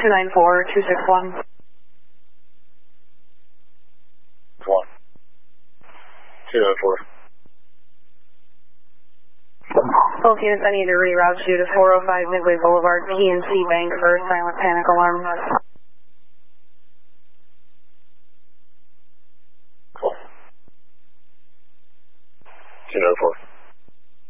294-261. 294. Both units, I need to reroute you to 405 Midway Boulevard, PNC Bank for a silent panic alarm. Cool. 204.